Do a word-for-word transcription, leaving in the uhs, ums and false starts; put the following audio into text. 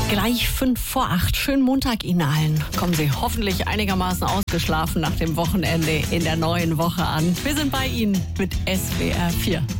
Gleich fünf vor acht. Schönen Montag Ihnen allen. Kommen Sie hoffentlich einigermaßen ausgeschlafen nach dem Wochenende in der neuen Woche an. Wir sind bei Ihnen mit S W R vier.